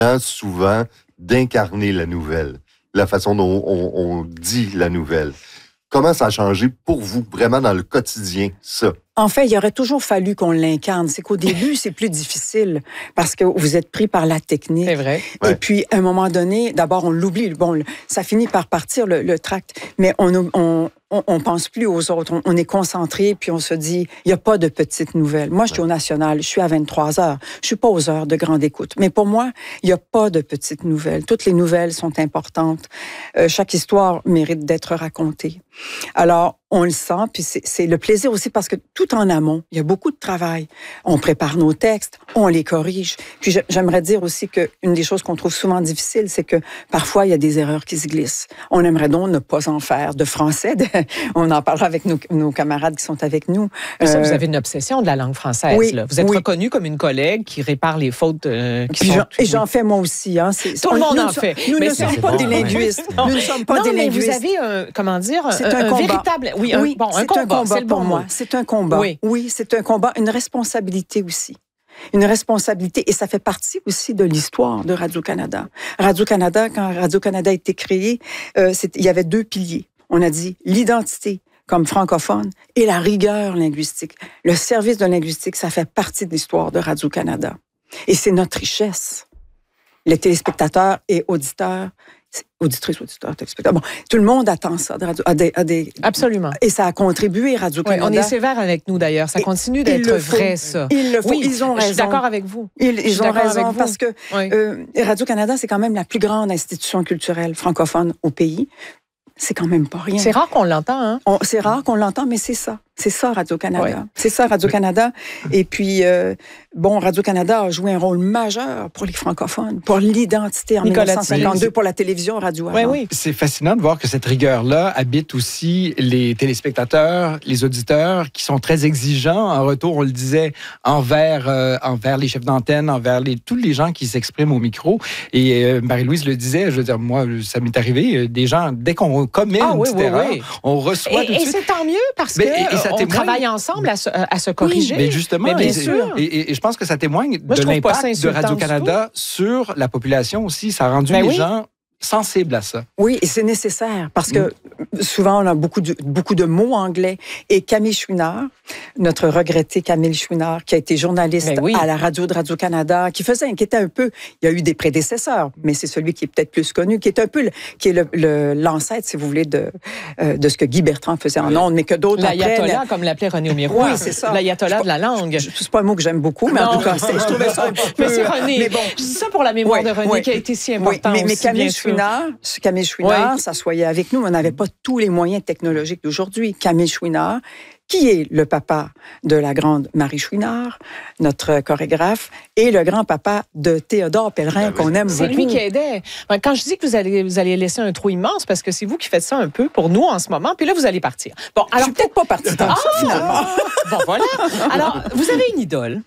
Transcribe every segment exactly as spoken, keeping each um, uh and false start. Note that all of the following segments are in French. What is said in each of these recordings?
souvent d'incarner la nouvelle, la façon dont on, on dit la nouvelle. Comment ça a changé pour vous, vraiment dans le quotidien, ça? En fait, il aurait toujours fallu qu'on l'incarne. C'est qu'au début, c'est plus difficile parce que vous êtes pris par la technique. C'est vrai. Et Ouais. puis, à un moment donné, d'abord, on l'oublie. Bon, ça finit par partir, le, le tract. Mais on, on, on, on pense plus aux autres. On, on est concentré, puis on se dit, il n'y a pas de petites nouvelles. Moi, je suis au National, je suis à vingt-trois heures. Je suis pas aux heures de grande écoute. Mais pour moi, il n'y a pas de petites nouvelles. Toutes les nouvelles sont importantes. Euh, chaque histoire mérite d'être racontée. Alors, on le sent, puis c'est, c'est le plaisir aussi parce que tout en amont, il y a beaucoup de travail. On prépare nos textes, on les corrige. Puis j'aimerais dire aussi qu'une des choses qu'on trouve souvent difficile, c'est que parfois, il y a des erreurs qui se glissent. On aimerait donc ne pas en faire de français. On en parlera avec nos, nos camarades qui sont avec nous. Mais ça, Euh, vous avez une obsession de la langue française. oui, là. Vous êtes oui. reconnue comme une collègue qui répare les fautes euh, qui Puis sont... j'en, et j'en fais moi aussi. Hein. C'est, Tout le on- monde nous en ne sommes- fait. Nous Mais ne c'est- sommes c'est pas bon, des ouais. linguistes. Non. Nous ne sommes pas non, des mais linguistes. vous avez un, comment dire, C'est un, un un combat. véritable... Oui, un, Oui, bon, un c'est combat, un combat c'est le bon pour moi. mot. C'est un combat. Oui. Oui, c'est un combat, une responsabilité aussi. Une responsabilité, et ça fait partie aussi de l'histoire de Radio-Canada. Radio-Canada, quand Radio-Canada a été créé, euh, c'est, il y avait deux piliers. On a dit l'identité comme francophone et la rigueur linguistique. Le service de linguistique, ça fait partie de l'histoire de Radio-Canada. Et c'est notre richesse. Les téléspectateurs et auditeurs, auditrices, auditeurs, téléspectateurs, bon, tout le monde attend ça de radio, à des, à des, Absolument. et ça a contribué, Oui, Radio-Canada. on est sévère avec nous, d'ailleurs. Ça Et- continue il d'être le faut. vrai, ça. Il le faut. Oui, Ils ont je suis raison. d'accord avec vous. Ils, Je ils suis ont d'accord avec raison vous. parce que Oui. euh, Radio-Canada, c'est quand même la plus grande institution culturelle francophone au pays. C'est quand même pas rien. C'est rare qu'on l'entend, hein? On- c'est rare qu'on l'entend, mais c'est ça. C'est ça, Radio-Canada. Ouais. C'est ça, Radio-Canada. Et puis, euh, bon, Radio-Canada a joué un rôle majeur pour les francophones, pour l'identité en Nicolas, mille neuf cent cinquante-deux, tu- pour la télévision radio. Oui, avant. oui. C'est fascinant de voir que cette rigueur-là habite aussi les téléspectateurs, les auditeurs qui sont très exigeants. En retour, on le disait, envers, euh, envers les chefs d'antenne, envers les, tous les gens qui s'expriment au micro. Et euh, Marie-Louise le disait, je veux dire, moi, ça m'est arrivé, euh, des gens, dès qu'on commet Ah, une oui, petite oui, erreur, oui. on reçoit Et, tout de et suite. c'est tant mieux parce Mais- que et- et ça on témoigne- travaille ensemble à se, à se corriger. Mais justement, Mais bien et, sûr. Et, et- et je pense que ça témoigne Moi, je de trouve pas ça l'impact de insultant Radio-Canada sur la population aussi. Ça a rendu Ben les oui. gens sensibles à ça. Oui, et c'est nécessaire parce que souvent on a beaucoup de, beaucoup de mots anglais. Et Camille Chouinard, notre regretté Camille Chouinard, qui a été journaliste Ben oui. à la radio de Radio-Canada, qui faisait, qui était un peu, il y a eu des prédécesseurs, mais c'est celui qui est peut-être plus connu, qui est un peu, le, qui est le, le- l'ancêtre, si vous voulez, de, euh, de ce que Guy Bertrand faisait en ondes, mais que d'autres L'ayatollah, après. comme l'appelait René Aumiroir. Oui, c'est ça. L'ayatollah de la langue. Je- C'est pas un mot que j'aime beaucoup, mais en Non. tout cas, c'est- je trouvais ça un petit peu. Mais c'est René. Mais bon. Je dis ça pour la mémoire Oui, de René oui. qui a été si Oui, important mais, mais aussi, Camille bien sûr. Chouinard, Camille Chouinard, Oui. s'assoyait avec nous. On n'avait pas tous les moyens technologiques d'aujourd'hui. Camille Chouinard, qui est le papa de la grande Marie Chouinard, notre chorégraphe, et le grand-papa de Théodore Pellerin, qu'on aime C'est beaucoup. lui qui aidait. Quand je dis que vous allez, vous allez laisser un trou immense, parce que c'est vous qui faites ça un peu pour nous en ce moment, puis là, vous allez partir. Bon, Je alors suis peut-être pas partie tant que ça, finalement. Bon, voilà. Alors, vous avez une idole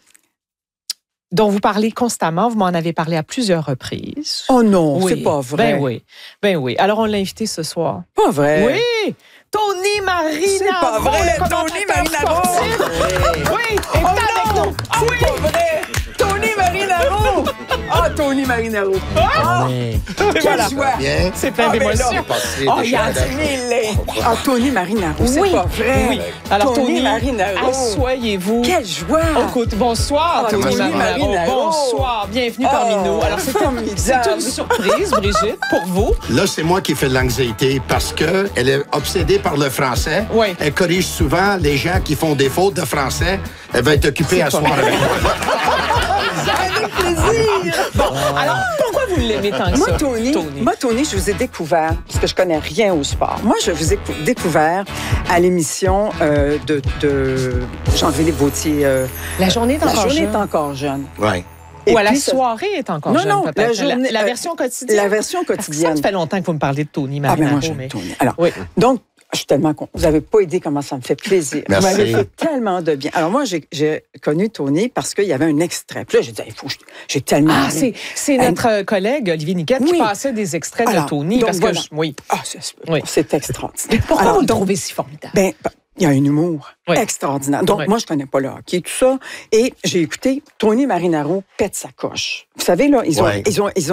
dont vous parlez constamment. Vous m'en avez parlé à plusieurs reprises. Oh non, Oui. c'est pas vrai. Ben oui. Ben oui. Alors, on l'a invité ce soir. Pas vrai. Oui! Tony Marinaro! C'est pas vrai, le Tony commentateur Marinaro! sportif. Oui, est Oh avec non, nous. Ah c'est oui! pas vrai. Tony Marinaro. Ah, Tony Marinaro. Ah, quelle joie. Bien. C'est plein Ah, ben là. d'émotions. Passé Ah, déjà il a à la- admiré. Ah, Tony Marinaro, c'est Oui. pas vrai. Oui. Alors, Tony, Tony, Marinaro. assoyez-vous. Quelle joie. Écoute, bonsoir, Ah, Tony Tony Marinaro. Marinaro. Bonsoir, bienvenue Oh, parmi nous. Alors, c'est formidable. c'est une surprise, Brigitte, pour vous. Là, c'est moi qui fais de l'anxiété parce que elle est obsédée par le français. Oui. Elle corrige souvent les gens qui font des fautes de français. Elle va être occupée à soir avec moi. Avec plaisir. Bon, alors, pourquoi vous l'aimez tant que Moi, ça, Tony, moi, Tony, je vous ai découvert, parce que je connais rien au sport. Moi, je vous ai cou- découvert à l'émission euh, de, de Jean-Philippe Vautier. euh, La journée est La encore journée jeune. est encore jeune. Ouais. Ou Et à la puis, ça- soirée est encore Non, jeune, non, peut-être. la La, journée- la euh, version quotidienne. La version Parce que quotidienne. Ça, ça fait longtemps que vous me parlez de Tony Ah, ben Marinaro. moi, j'aime mais... Tony. Alors, Oui. donc, je suis tellement con. Vous n'avez pas idée comment ça me fait plaisir. Merci. Vous m'avez fait tellement de bien. Alors, moi, j'ai, j'ai connu Tony parce qu'il y avait un extrait. Puis là, j'ai dit, il faut, que je- j'ai tellement. Ah, aimé. c'est, c'est Euh, notre collègue Olivier Niquette qui oui. passait des extraits Alors, de Tony. donc Parce voilà. que je- oui. Ah, c'est, Oui. c'est extraordinaire. Pourquoi Alors, vous le donc, trouvez si formidable? Ben, pa- Il y a un humour Oui. extraordinaire. Donc, Oui. moi, je connais pas le hockey, tout ça. Et j'ai écouté Tony Marinaro pète sa coche. Vous savez, là, ils ont, Ouais. ils ont, ils ont